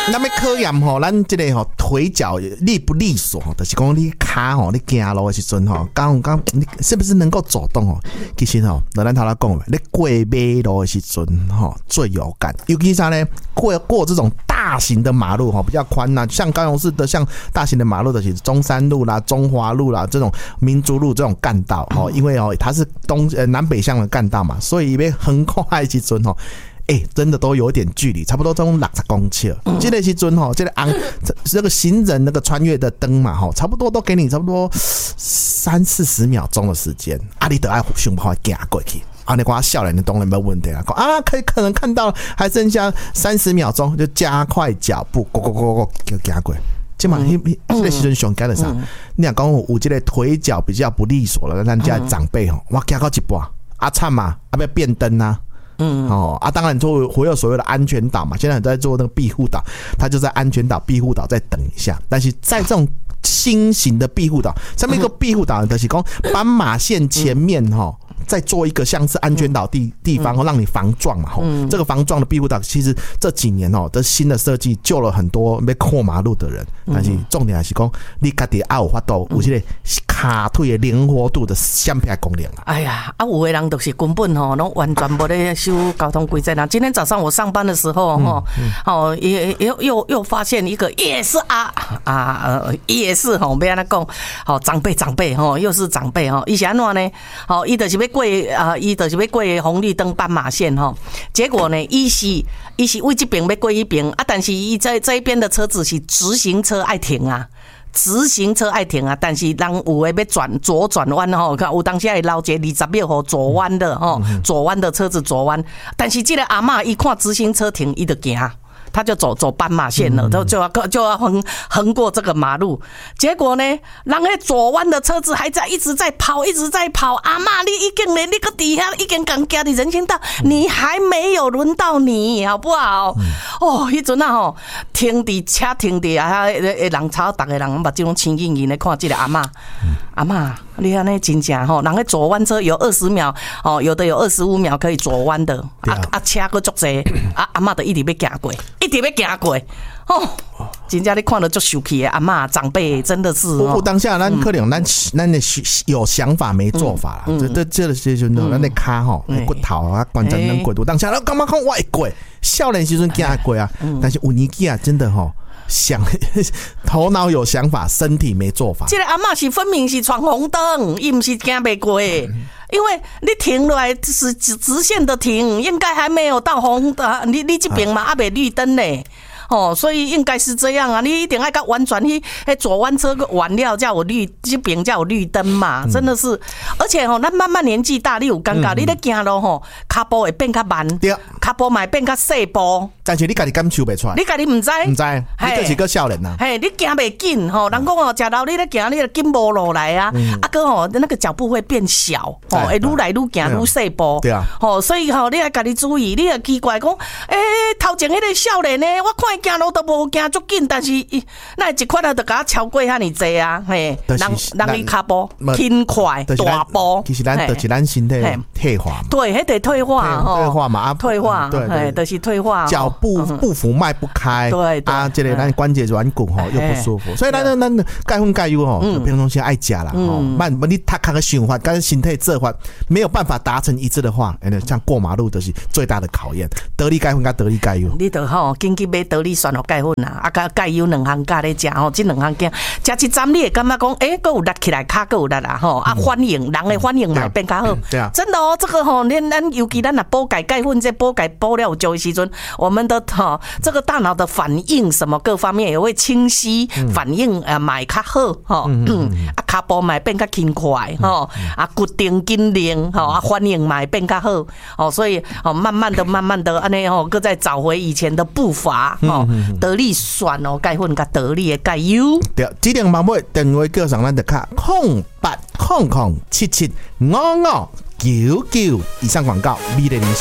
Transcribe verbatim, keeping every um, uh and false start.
那么考验吼，咱这个吼腿脚利不利索，就是讲你脚吼，你行路的时阵吼，刚刚你是不是能够走动吼？其实吼，就咱头来讲，你过马路的时阵吼最有感，尤其是呢过过这种大型的马路吼，比较宽呐，像高雄市的像大型的马路的是中山路啦、中华路啦这种民族路这种干道吼，因为哦它是东呃南北向的干道嘛，所以要横跨的时阵吼。哎、欸，真的都有点距离，差不多都六十公尺。这个时阵吼，这个昂，这个行人那个穿越的灯嘛吼，差不多都给你差不多三四十秒钟的时间，啊，你得爱想办法行过去。啊，你讲笑脸的当然没问题啦。啊，可以可能看到还剩下三十秒钟，就加快脚步，go go go go 就行过。即嘛，迄迄个时阵上紧的啥？你若讲有这个腿脚比较不利索了，咱家长辈吼，我行到一半，啊惨嘛，啊要变灯啊。嗯哦啊，当然作为会有所谓的安全岛嘛，现在很在做那个庇护岛，他就在安全岛庇护岛再等一下。但是在这种新型的庇护岛，上面一个庇护岛就是讲斑马线前面哈，再做一个像是安全岛地地方，让你防撞嘛。吼，这个防撞的庇护岛，其实这几年哦的新的设计救了很多要过马路的人。但是重点还是讲，你家己要有法度，有这个卡腿的灵活度的闪避功能啊。 哎呀，啊有的人就是根本吼，拢完全无咧修交通规则啦。今天早上我上班的时候吼，哦也又又又发现一个也是啊啊呃也是吼，要安怎讲？好长辈长辈吼，又是长辈吼，伊是安怎呢？好，伊就是要过啊，伊就是要过红绿灯斑马线吼。结果呢，伊是伊是为这边要过一边啊，但是伊在这一边的车子是直行车爱停啊。直行车爱停啊，但是人有的要转左转弯吼，看有当时会留一个二十秒吼左弯的吼，左弯的车子左弯，但是这个阿嬷一看直行车停，伊就行。他就走走斑马线了，就就要就要横横过这个马路，结果呢，人那左弯的车子还在一直在跑，一直在跑。阿嬷，你已经连那个底下已经刚加的人行道，你还没有轮到你，好不好？哦，迄阵啊吼，停伫车停伫啊，诶，人潮大个人把这种情景仪来看这个阿嬷，阿嬷，你安尼真正吼，人那左弯车有二十秒，哦，有的有二十五秒可以左弯的，啊啊，车个足济，啊阿嬷就一直要行过。一直要行过哦，真正你看了就生气的阿嬷长辈真的是。 我当下咱可能咱咱的有想法没做法啦，这这这个时阵呢，咱的脚吼骨头啊关节能过度，当下咱干嘛讲我会过？少年时阵行过啊，但是有年纪啊，真的吼。想头脑有想法，身体没做法。 这个阿嬷是分明是闯红灯，伊不是行不过。因为你停落来是直线的停，应该还没有到红灯，你你这边嘛还没绿灯呢。哦，所以应该是这样啊！你一定要甲完全去，迄左弯车完了才有绿，这边才有绿灯嘛，真的是。而且吼，咱慢慢年纪大，你有感觉，你咧行路吼，脚步会变较慢，脚步嘛会变较细步。 但是你家己感受不出来， 你家己唔知， 唔知，你就是个少年呐。 嘿，你行袂紧吼，人讲哦，食老你咧行，你就紧无落来啊。啊个吼，那个脚步会变小，哦，会愈来愈行愈细步。 对啊。 吼，所以吼，你要家己注意，你要奇怪讲，诶，头前迄个少年呢，我看。行路都无行足紧，但是那一块啊，就甲超过遐尼济啊，嘿，人人伊脚步轻快大步， 其实咱就是咱身体退化嘛， 对，迄得退化， 退化嘛， 退化，对，就是退化， 脚步步幅迈不开， 对啊，这个咱关节软骨吼又不舒服，所以咱咱钙分钙油吼，有平常东西爱食啦，吼，慢你他看个循环跟身体做法没有办法达成一致的话，像过马路就是最大的考验，得力钙分跟得力钙油， 你得吼，紧去买得力。选好钙粉啦，啊，甲钙油两项加咧食吼，这两项惊食一针你会感觉讲，诶，佫有力起来，骹佫有力啦吼，啊，反应人的反应嘛变较好， 对啊， 真的哦，这个吼，咱咱尤其咱若补钙钙粉，这补钙补了有足的时阵，我们的吼这个大脑的反应什么各方面也会清晰，反应呃嘛会较好吼，嗯，啊，骹步嘛会变较轻快吼，啊，骨定筋灵吼，啊，反应嘛会变较好，哦，所以哦，慢慢的、慢慢的安尼吼，佫再找回以前的步伐吼。得力选哦，钙粉甲得力的钙油。 对，指定网尾电话叫上咱的卡空八空空七七五五九九。以上广告，美丽零。